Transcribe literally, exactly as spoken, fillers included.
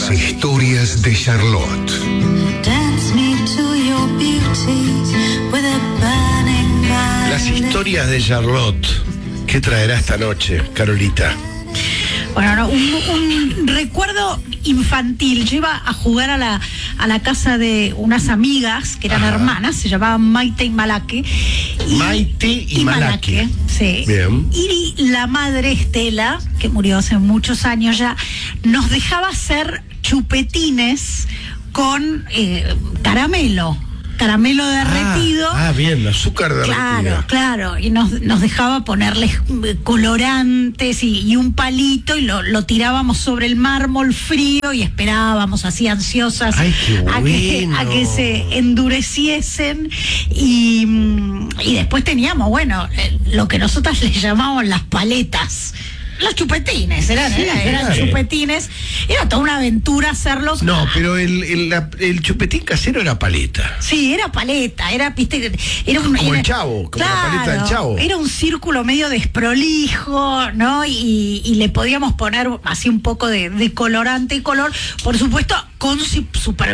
Las historias de Charlotte. Las historias de Charlotte. ¿Qué traerá esta noche, Carolita? Bueno, no, un, un recuerdo infantil. Yo iba a jugar a la, a la casa de unas amigas que eran Ajá. hermanas, se llamaban Maite y Malaque. Y, Maite y, y Malaque. Malaque. Sí. Bien. Y la madre Estela, que murió hace muchos años ya, nos dejaba hacer chupetines con eh, caramelo. Caramelo derretido. Ah, ah, bien, azúcar derretido. Claro, claro. Y nos, nos dejaba ponerles colorantes y, y un palito y lo, lo tirábamos sobre el mármol frío y esperábamos así ansiosas Ay, qué bueno. a, que, a que se endureciesen. Y, y después teníamos, bueno, lo que nosotras le llamábamos las paletas. Los chupetines, eran, sí, eran, eran claro. chupetines. Era toda una aventura hacerlos. No, pero el, el, la, el chupetín casero era paleta. Sí, era paleta, era, viste, era un, como era, el Chavo, como claro, la paleta del Chavo. Era un círculo medio desprolijo, ¿no? Y, y le podíamos poner así un poco de, de colorante y color, por supuesto, con super